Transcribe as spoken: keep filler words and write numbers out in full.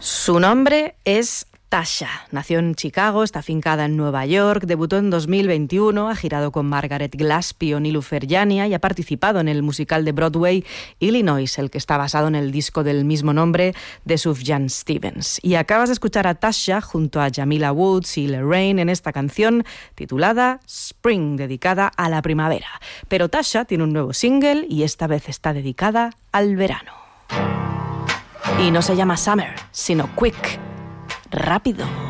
Su nombre es Tasha. Nació en Chicago, está afincada en Nueva York, debutó en dos mil veintiuno, ha girado con Margaret Glaspie o Niloufer Yania y ha participado en el musical de Broadway Illinois, el que está basado en el disco del mismo nombre de Sufjan Stevens. Y acabas de escuchar a Tasha junto a Jamila Woods y Lorraine en esta canción titulada Spring, dedicada a la primavera. Pero Tasha tiene un nuevo single y esta vez está dedicada al verano. Y no se llama Summer, sino Quick. Rápido.